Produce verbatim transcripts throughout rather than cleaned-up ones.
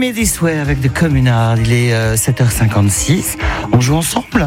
Me This Way avec The Communard. Il est euh, sept heures cinquante-six. On joue ensemble.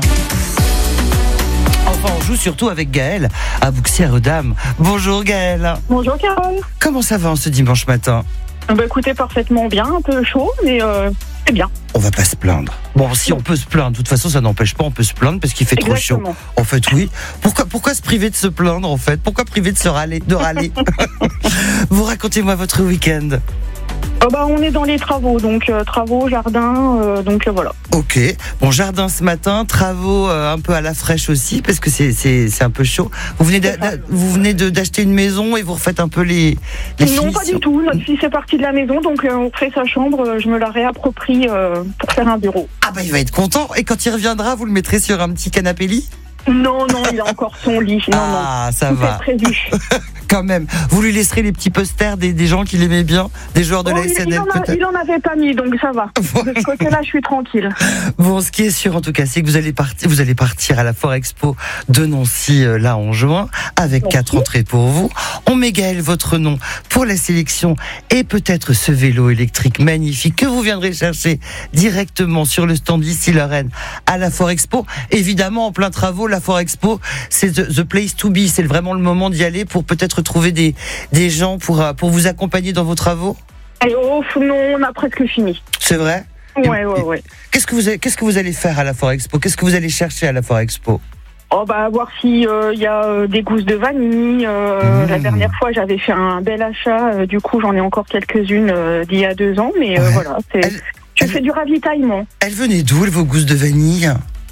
Enfin, on joue surtout avec Gaëlle à Bouxières-aux-Dames. Bonjour Gaëlle. Bonjour Carole. Comment ça va en ce dimanche matin ? Bah écoutez, parfaitement bien, un peu chaud, mais euh, c'est bien. On va pas se plaindre. Bon, si on peut se plaindre, de toute façon, ça n'empêche pas, on peut se plaindre parce qu'il fait Exactement. trop chaud. En fait, oui. Pourquoi, pourquoi se priver de se plaindre, en fait ? Pourquoi priver de se râler, de râler ? Vous racontez-moi votre week-end. Oh bah, on est dans les travaux, donc euh, travaux, jardin, euh, donc euh, voilà. Ok. Bon, jardin ce matin, travaux euh, un peu à la fraîche aussi, parce que c'est, c'est, c'est un peu chaud. Vous venez, d'a, d'a, vous venez de, d'acheter une maison et vous refaites un peu les, les Non, finitions. pas du tout. Notre fils est parti de la maison, donc euh, on fait sa chambre. euh, Je me la réapproprie euh, pour faire un bureau. Ah bah il va être content. Et quand il reviendra, vous le mettrez sur un petit canapé lit ? Non, non, il a encore son lit. Non, Ah, non. ça Tout va. est prévu. Quand même. Vous lui laisserez les petits posters des, des gens qu'il aimait bien, des joueurs de Oh, la il, S N il L en a- peut-être. il en avait pas mis, donc ça va. Voilà. De ce côté-là, je suis tranquille. Bon, ce qui est sûr en tout cas, c'est que vous allez partir, vous allez partir à la Foire Expo de Nancy euh, là en juin, avec Merci. quatre entrées pour vous. On met Gaëlle votre nom pour la sélection et peut-être ce vélo électrique magnifique que vous viendrez chercher directement sur le stand ici Lorraine à la Foire Expo. Évidemment, en plein travaux, la Foire Expo, c'est the, the place to be. C'est vraiment le moment d'y aller pour peut-être trouver des des gens pour euh, pour vous accompagner dans vos travaux. Et oh, non, on a presque fini. C'est vrai? Ouais, ouais, ouais. Qu'est-ce que vous allez, qu'est-ce que vous allez faire à la Foire Expo? Qu'est-ce que vous allez chercher à la Foire Expo? Oh bah voir s'il y a euh, des gousses de vanille. Euh, Mmh. La dernière fois j'avais fait un bel achat, euh, du coup j'en ai encore quelques-unes euh, d'il y a deux ans, mais euh, Ouais. voilà, c'est, Elle- je elle- fais du ravitaillement. Elles venaient d'où, vos gousses de vanille?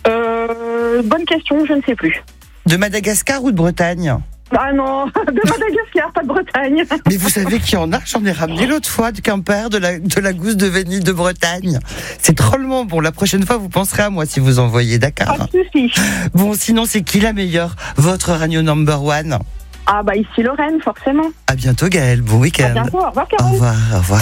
Euh, bonne question, je ne sais plus. De Madagascar ou de Bretagne? Ah non, de Madagascar, pas de Bretagne. Mais vous savez qu'il y en a, j'en ai ramené l'autre fois de Quimper, de la, de la gousse de vanille de Bretagne. C'est drôlement bon. La prochaine fois, vous penserez à moi si vous envoyez, Pas d'accord? de soucis. Bon, sinon, c'est qui la meilleure? Votre radio number one? Ah bah ici Lorraine, forcément. À bientôt, Gaëlle. Bon À week-end. bientôt, au revoir Au Carole. revoir, au revoir.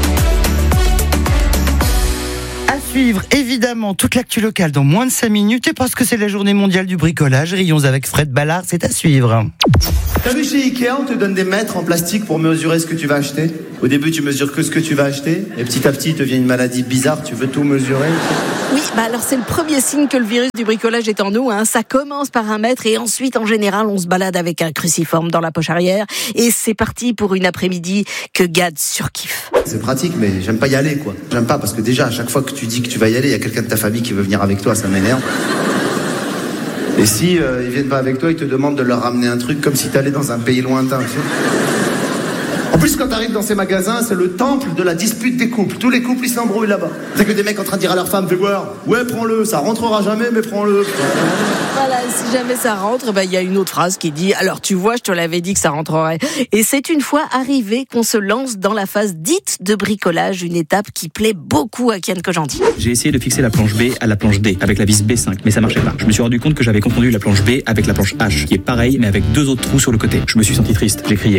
À suivre, évidemment, toute l'actu locale dans moins de cinq minutes. Et parce que c'est la journée mondiale du bricolage, Rions avec Fred Ballard, c'est à suivre. T'as vu chez Ikea, on te donne des mètres en plastique pour mesurer ce que tu vas acheter. Au début, tu mesures que ce que tu vas acheter, et petit à petit, il te vient une maladie bizarre, tu veux tout mesurer. Oui, bah alors c'est le premier signe que le virus du bricolage est en nous. Hein. Ça commence par un mètre et ensuite, en général, on se balade avec un cruciforme dans la poche arrière. Et c'est parti pour une après-midi que Gad surkiffe. C'est pratique, mais j'aime pas y aller, quoi. J'aime pas parce que déjà, à chaque fois que tu dis que tu vas y aller, il y a quelqu'un de ta famille qui veut venir avec toi, ça m'énerve. Et si euh, ils viennent pas avec toi, ils te demandent de leur ramener un truc comme si t'allais dans un pays lointain, tu sais. En plus, quand t'arrives dans ces magasins, c'est le temple de la dispute des couples. Tous les couples, ils s'embrouillent là-bas. C'est que des mecs en train de dire à leur femme, fais voir, ouais, prends-le, ça rentrera jamais, mais prends-le. Voilà, si jamais ça rentre, bah, il y a une autre phrase qui dit « Alors tu vois, je te l'avais dit que ça rentrerait ». Et c'est une fois arrivé qu'on se lance dans la phase dite de bricolage, une étape qui plaît beaucoup à Kian Kojandi. J'ai essayé de fixer la planche B à la planche D avec la vis B cinq, mais ça marchait pas. Je me suis rendu compte que j'avais confondu la planche B avec la planche H, qui est pareil, mais avec deux autres trous sur le côté. Je me suis senti triste, j'ai crié.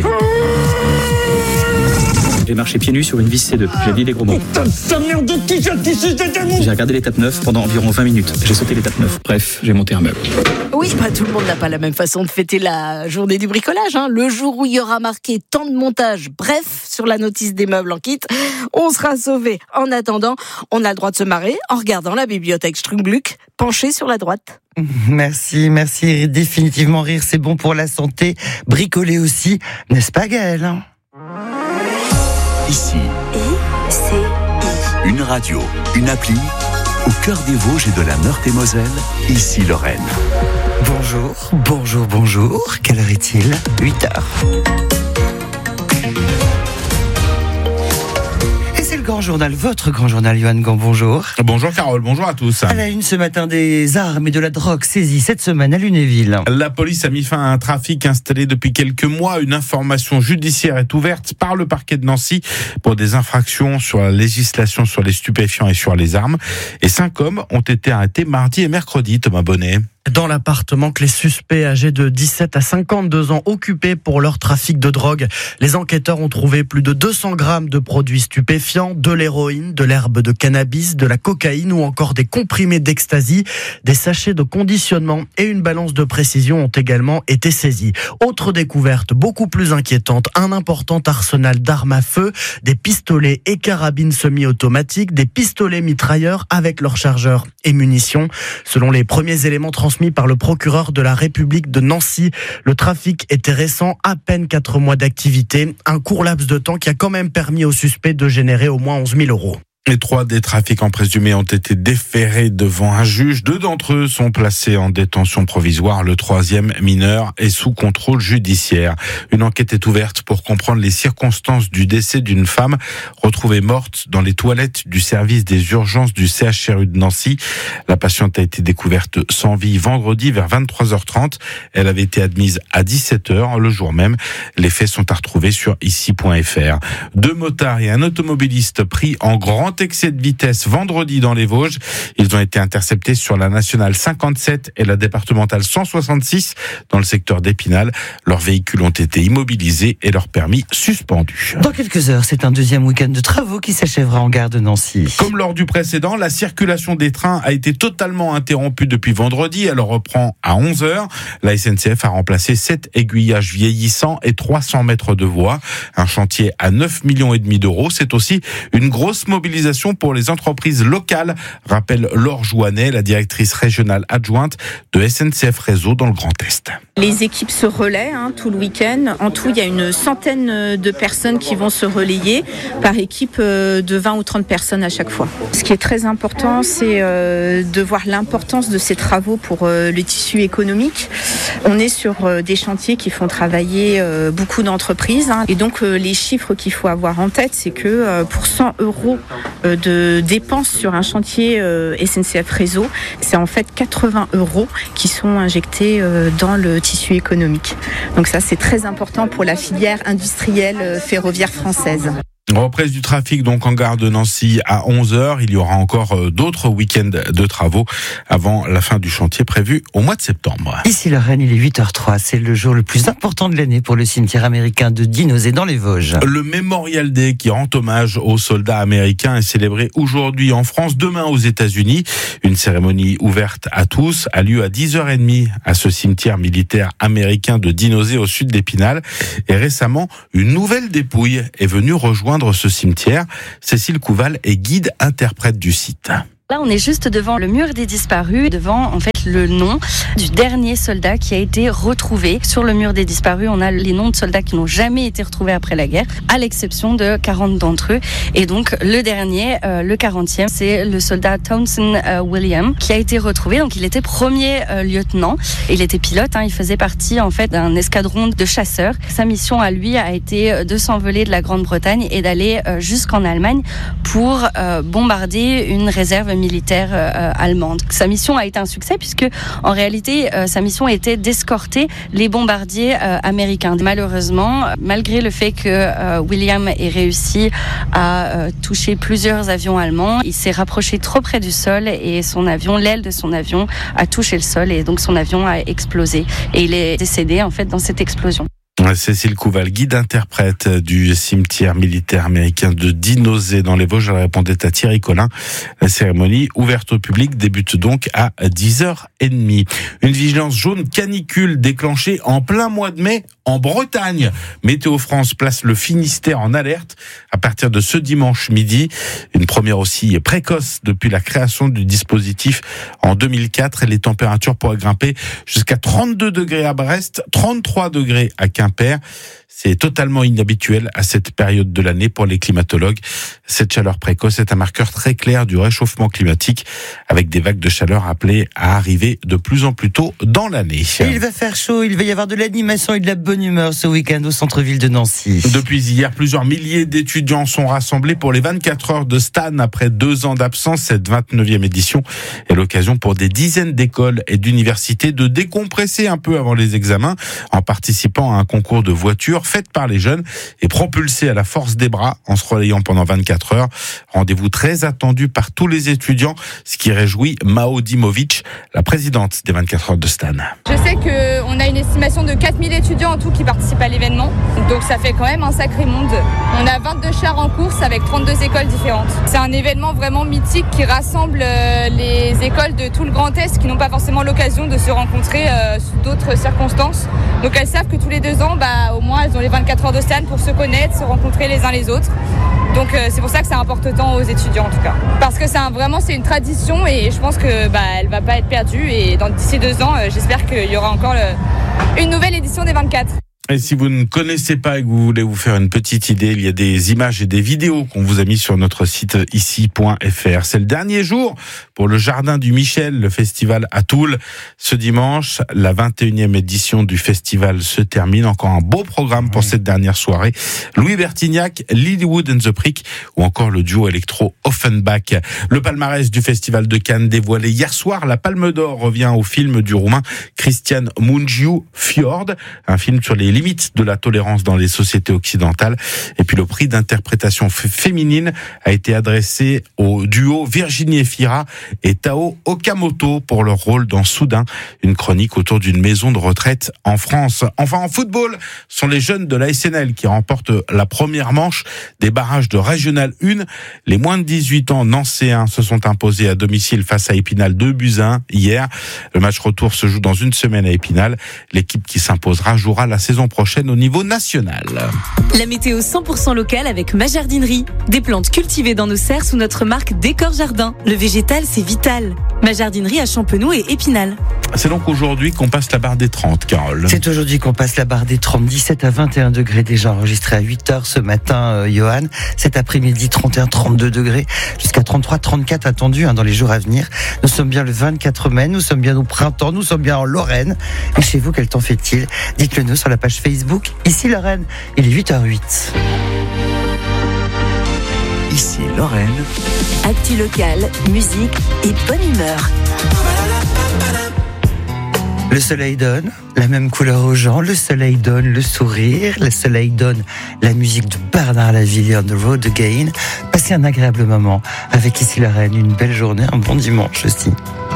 J'ai marché pieds nus sur une vis C deux. J'ai dit des gros mots. J'ai regardé l'étape neuf pendant environ vingt minutes. J'ai sauté l'étape neuf. Bref, j'ai monté un meuble. Oui, bah, tout le monde n'a pas la même façon de fêter la journée du bricolage. Hein. Le jour où il y aura marqué temps de montage, bref, sur la notice des meubles en kit, on sera sauvé. En attendant, on a le droit de se marrer en regardant la bibliothèque Strungbluck penchée sur la droite. Merci, merci. Définitivement, rire, c'est bon pour la santé. Bricoler aussi, n'est-ce pas, Gaëlle? Ici, Et c'est une radio, une appli, au cœur des Vosges et de la Meurthe-et-Moselle, ici Lorraine. Bonjour, bonjour, bonjour. Quelle heure est-il? huit heures. Et c'est le grand journal, votre grand journal, Johan Gant, bonjour. Bonjour Carole, bonjour à tous. À la une ce matin, des armes et de la drogue saisies cette semaine à Lunéville. La police a mis fin à un trafic installé depuis quelques mois. Une information judiciaire est ouverte par le parquet de Nancy pour des infractions sur la législation sur les stupéfiants et sur les armes. Et cinq hommes ont été arrêtés mardi et mercredi, Thomas Bonnet. dans l'appartement que les suspects âgés de dix-sept à cinquante-deux ans occupaient pour leur trafic de drogue. Les enquêteurs ont trouvé plus de deux cents grammes de produits stupéfiants, de l'héroïne, de l'herbe de cannabis, de la cocaïne ou encore des comprimés d'ecstasy. Des sachets de conditionnement et une balance de précision ont également été saisis. Autre découverte beaucoup plus inquiétante, un important arsenal d'armes à feu, des pistolets et carabines semi-automatiques, des pistolets mitrailleurs avec leurs chargeurs et munitions. Selon les premiers éléments transmis par le procureur de la République de Nancy, le trafic était récent, à peine quatre mois d'activité, un court laps de temps qui a quand même permis aux suspects de générer au moins onze mille euros. Les trois des trafiquants présumés ont été déférés devant un juge. Deux d'entre eux sont placés en détention provisoire. Le troisième, mineur, est sous contrôle judiciaire. Une enquête est ouverte pour comprendre les circonstances du décès d'une femme retrouvée morte dans les toilettes du service des urgences du C H R U de Nancy. La patiente a été découverte sans vie vendredi vers vingt-trois heures trente. Elle avait été admise à dix-sept heures le jour même. Les faits sont à retrouver sur ici point f r. Deux motards et un automobiliste pris en grand excès de vitesse vendredi dans les Vosges. Ils ont été interceptés sur la nationale cinquante-sept et la départementale cent soixante-six dans le secteur d'Épinal. Leurs véhicules ont été immobilisés et leurs permis suspendus. Dans quelques heures, c'est un deuxième week-end de travaux qui s'achèvera en gare de Nancy. Comme lors du précédent, la circulation des trains a été totalement interrompue depuis vendredi. Elle reprend à onze heures. La S N C F a remplacé sept aiguillages vieillissants et trois cents mètres de voies. Un chantier à neuf millions et demi d'euros. C'est aussi une grosse mobilisation pour les entreprises locales, rappelle Laure Jouanet, la directrice régionale adjointe de S N C F Réseau dans le Grand Est. Les équipes se relaient hein, tout le week-end. En tout, il y a une centaine de personnes qui vont se relayer par équipe de vingt ou trente personnes à chaque fois. Ce qui est très important, c'est de voir l'importance de ces travaux pour le tissu économique. On est sur des chantiers qui font travailler beaucoup d'entreprises. Hein, et donc, les chiffres qu'il faut avoir en tête, c'est que pour cent euros de dépenses sur un chantier S N C F Réseau, c'est en fait quatre-vingts euros qui sont injectés dans le tissu économique. Donc ça, c'est très important pour la filière industrielle ferroviaire française. Reprise du trafic donc en gare de Nancy à onze heures. Il y aura encore d'autres week-ends de travaux avant la fin du chantier prévu au mois de septembre. Ici Lorraine, il est huit heures zéro trois. C'est le jour le plus important de l'année pour le cimetière américain de Dinosé dans les Vosges. Le Memorial Day qui rend hommage aux soldats américains est célébré aujourd'hui en France, demain aux États-Unis. Une cérémonie ouverte à tous a lieu à dix heures trente à ce cimetière militaire américain de Dinosé au sud d'Épinal. Et récemment, une nouvelle dépouille est venue rejoindre ce cimetière. Cécile Couval est guide interprète du site. Là, on est juste devant le mur des disparus, devant en fait le nom du dernier soldat qui a été retrouvé. Sur le mur des disparus, on a les noms de soldats qui n'ont jamais été retrouvés après la guerre, à l'exception de quarante d'entre eux. Et donc, le dernier, euh, le quarantième, c'est le soldat Townsend euh, William qui a été retrouvé. Donc, il était premier euh, lieutenant. Il était pilote, hein, il faisait partie en fait d'un escadron de chasseurs. Sa mission à lui a été de s'envoler de la Grande-Bretagne et d'aller euh, jusqu'en Allemagne pour euh, bombarder une réserve militaire euh, allemande. Sa mission a été un succès puisque en réalité euh, sa mission était d'escorter les bombardiers euh, américains. Malheureusement, malgré le fait que euh, William ait réussi à euh, toucher plusieurs avions allemands, il s'est rapproché trop près du sol et son avion, l'aile de son avion a touché le sol et donc son avion a explosé et il est décédé en fait dans cette explosion. Cécile Couval, guide interprète du cimetière militaire américain de Dinosé dans les Vosges. Elle répondait à Thierry Collin. La cérémonie ouverte au public débute donc à dix heures trente. Une vigilance jaune canicule déclenchée en plein mois de mai en Bretagne. Météo France place le Finistère en alerte à partir de ce dimanche midi. Une première aussi précoce depuis la création du dispositif en deux mille quatre. Et les températures pourraient grimper jusqu'à trente-deux degrés à Brest, trente-trois degrés à Quimper. C'est totalement inhabituel à cette période de l'année pour les climatologues. Cette chaleur précoce est un marqueur très clair du réchauffement climatique, avec des vagues de chaleur appelées à arriver de plus en plus tôt dans l'année. Et il va faire chaud, il va y avoir de l'animation et de la bonne humeur ce week-end au centre-ville de Nancy. Depuis hier, plusieurs milliers d'étudiants sont rassemblés pour les vingt-quatre heures de Stan après deux ans d'absence. Cette vingt-neuvième édition est l'occasion pour des dizaines d'écoles et d'universités de décompresser un peu avant les examens en participant à un concours de voitures aventure faite par les jeunes et propulsée à la force des bras en se relayant pendant vingt-quatre heures. Rendez-vous très attendu par tous les étudiants, ce qui réjouit Mao Dimovic, la présidente des vingt-quatre heures de Stan. Je sais qu'on a une estimation de quatre mille étudiants en tout qui participent à l'événement, donc ça fait quand même un sacré monde. On a vingt-deux chars en course avec trente-deux écoles différentes. C'est un événement vraiment mythique qui rassemble les écoles de tout le Grand Est qui n'ont pas forcément l'occasion de se rencontrer euh, sous d'autres circonstances. Donc elles savent que tous les deux ans, bah, au moins elles ont les vingt-quatre heures de Stan pour se connaître, se rencontrer les uns les autres. Donc euh, c'est pour ça que ça importe tant aux étudiants en tout cas. Parce que c'est un, vraiment c'est une tradition et je pense que bah, elle va pas être perdue et dans d'ici deux ans, euh, j'espère qu'il y aura encore le, une nouvelle édition des vingt-quatre. Et si vous ne connaissez pas et que vous voulez vous faire une petite idée, il y a des images et des vidéos qu'on vous a mis sur notre site ici point f r. C'est le dernier jour pour le Jardin du Michel, le festival à Toul. Ce dimanche, la vingt et unième édition du festival se termine. Encore un beau programme pour cette dernière soirée. Louis Bertignac, Lilywood and the Prick ou encore le duo électro Offenbach. Le palmarès du festival de Cannes dévoilé hier soir. La Palme d'Or revient au film du Roumain Cristian Mungiu, Fjord, un film sur les limites de la tolérance dans les sociétés occidentales. Et puis le prix d'interprétation f- féminine a été adressé au duo Virginie Efira et Tao Okamoto pour leur rôle dans Soudain, une chronique autour d'une maison de retraite en France. Enfin, en football, ce sont les jeunes de l'A S N L qui remportent la première manche des barrages de Régional un. Les moins de dix-huit ans nancéens se sont imposés à domicile face à Épinal deux buts à un hier. Le match retour se joue dans une semaine à Épinal. L'équipe qui s'imposera jouera la saison prochaine au niveau national. La météo cent pour cent locale avec Ma Jardinerie. Des plantes cultivées dans nos serres sous notre marque Décor Jardin. Le végétal, c'est vital. Ma Jardinerie à Champenoux et Épinal. C'est donc aujourd'hui qu'on passe la barre des trente, Carole. C'est aujourd'hui qu'on passe la barre des trente, dix-sept à vingt et un degrés déjà enregistrés à huit heures ce matin, euh, Johan. Cet après-midi, trente et un, trente-deux degrés, jusqu'à trente-trois, trente-quatre attendus hein, dans les jours à venir. Nous sommes bien le vingt-quatre mai, nous sommes bien au printemps, nous sommes bien en Lorraine. Et chez vous, quel temps fait-il ? Dites-le nous sur la page Facebook. Ici Lorraine, il est huit heures huit. Ici Lorraine. Actu locale, musique et bonne humeur. Le soleil donne la même couleur aux gens, le soleil donne le sourire, le soleil donne la musique de Bernard Lavilliers, On the Road Again. Passez un agréable moment avec Ici Lorraine, une belle journée, un bon dimanche aussi.